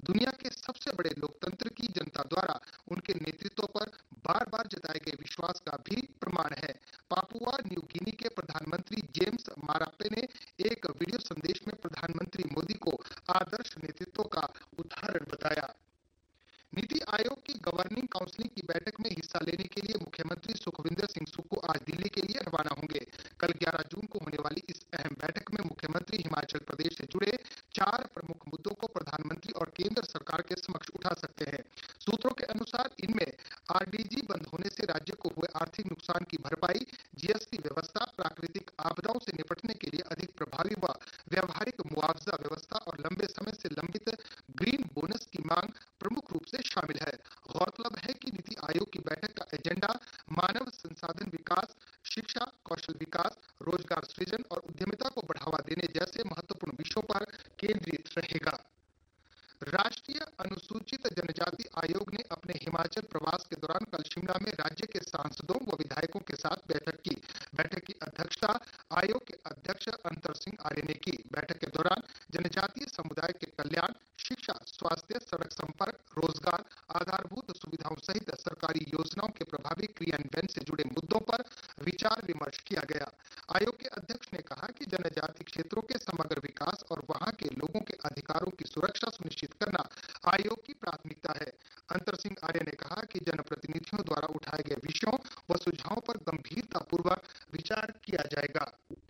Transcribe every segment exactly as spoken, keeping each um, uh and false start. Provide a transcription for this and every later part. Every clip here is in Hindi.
दुनिया के सबसे बड़े लोकतंत्र की जनता द्वारा उनके नेतृत्व पर बार बार जताए गए विश्वास का भी प्रमाण है। पापुआ न्यू गिनी के प्रधानमंत्री जेम्स माराप्पे ने एक वीडियो संदेश में प्रधानमंत्री मोदी को आदर्श नेतृत्व का उदाहरण बताया। नीति आयोग की गवर्निंग काउंसिल की बैठक में हिस्सा लेने के लिए मुख्यमंत्री सुखविंदर सिंह सुक्खू आज दिल्ली के लिए रवाना होंगे। कल ग्यारह जून को होने वाली इस अहम बैठक में मुख्यमंत्री हिमाचल प्रदेश से जुड़े चार प्रमुख मुद्दों को प्रधानमंत्री और केंद्र सरकार के समक्ष उठा सकते हैं। सूत्रों के अनुसार इनमें आरडीजी बंद होने से राज्य को हुए आर्थिक नुकसान की भरपाई, जीएसटी व्यवस्था, प्राकृतिक आपदाओं से निपटने के लिए अधिक प्रभावी व व्यवहारिक मुआवजा व्यवस्था और लंबे समय से लंबित ग्रीन बोनस की मांग प्रमुख रूप से शामिल है। गौरतलब है कि नीति आयोग की बैठक का एजेंडा मानव संसाधन विकास, शिक्षा, कौशल विकास, रोजगार सृजन और उद्यमिता को बढ़ावा देने जैसे महत्वपूर्ण विषयों पर केंद्रित रहेगा। राष्ट्रीय अनुसूचित जनजाति आयोग ने अपने हिमाचल प्रवास के दौरान कल शिमला में राज्य के सांसदों व विधायकों के साथ बैठक की। बैठक की अध्यक्षता आयोग के अध्यक्ष अंतर सिंह आर्य ने की। बैठक के दौरान जनजातीय समुदाय के कल्याण, शिक्षा, स्वास्थ्य, सड़क संपर्क, रोजगार, आधारभूत सुविधाओं सहित सरकारी योजनाओं के प्रभावी क्रियान्वयन से जुड़े मुद्दों पर विचार विमर्श किया गया। आयोग के अध्यक्ष ने कहा कि जनजाति क्षेत्रों के समग्र विकास और वहां के लोगों के अधिकारों की सुरक्षा सुनिश्चित करना आयोग की प्राथमिकता है। अंतर सिंह आर्य ने कहा कि जनप्रतिनिधियों द्वारा उठाए गए विषयों व सुझावों पर गंभीरतापूर्वक विचार किया जाएगा।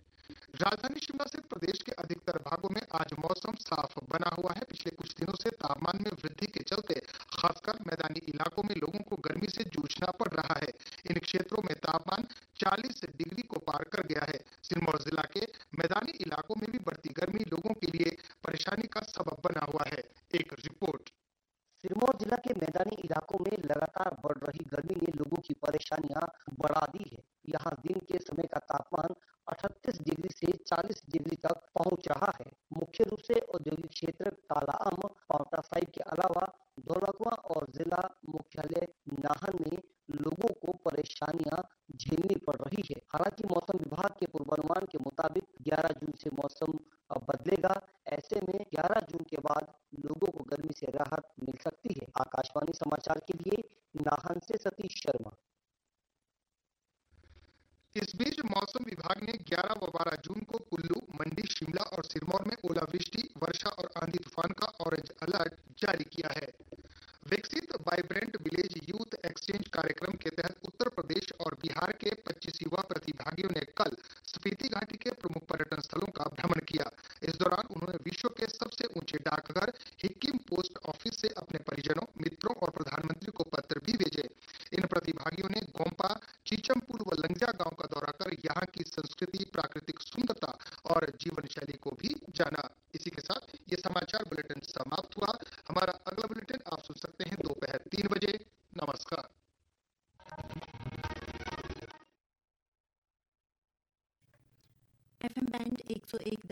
राजधानी शिमला से प्रदेश के अधिकतर भागों में आज मौसम साफ बना हुआ है। पिछले कुछ दिनों से तापमान में वृद्धि के चलते खासकर मैदानी इलाकों में लोगों को गर्मी से जूझना पड़ रहा है। इन क्षेत्रों में तापमान चालीस डिग्री को पार कर गया है। सिरमौर जिला के मैदानी इलाकों में भी बढ़ती गर्मी लोगों के लिए परेशानी का सबब बना हुआ है। एक रिपोर्ट। सिरमौर जिला के मैदानी इलाकों में लगातार बढ़ रही गर्मी ने लोगों की परेशानियां बढ़ा दी है। यहाँ दिन के समय का तापमान अड़तीस डिग्री से चालीस डिग्री तक पहुंच रहा है। मुख्य रूप से औद्योगिक क्षेत्र कालाअंब, पांवटा साहिब के अलावा धौलाकुआं और जिला मुख्यालय नाहन में लोगों को परेशानियां झेलनी पड़ रही है। हालांकि मौसम विभाग के पूर्वानुमान के मुताबिक ग्यारह जून से मौसम बदलेगा। ऐसे में ग्यारह जून के बाद लोगों को गर्मी से राहत मिल सकती है। आकाशवाणी समाचार के लिए नाहन से सतीश शर्मा। इस बीच मौसम विभाग ने ग्यारह व बारह जून को कुल्लू, मंडी, शिमला और सिरमौर में ओलावृष्टि, वर्षा और आंधी तूफान का ऑरेंज अलर्ट जारी किया है। विकसित वाइब्रेंट विलेज यूथ एक्सचेंज कार्यक्रम के तहत उत्तर प्रदेश और बिहार के पच्चीस युवा प्रतिभागियों ने कल स्पीति घाटी के प्रमुख पर्यटन स्थलों का भ्रमण किया। इस दौरान उन्होंने विश्व के सबसे ऊंचे डाकघर हिक्किम पोस्ट ऑफिस से अपने परिजनों, मित्रों और प्रधानमंत्री को पत्र भी भेजे। इन प्रतिभागियों ने गोम्पा, चीचमपुर व लंगजा गांव का दौरा कर यहाँ की संस्कृति, प्राकृतिक सुंदरता और जीवन शैली को भी जाना। इसी के साथ ये समाचार बुलेटिन समाप्त हुआ। हमारा अगला बुलेटिन आप सुन सकते हैं दोपहर तीन बजे। नमस्कार। एफएम बैंड एक सौ एक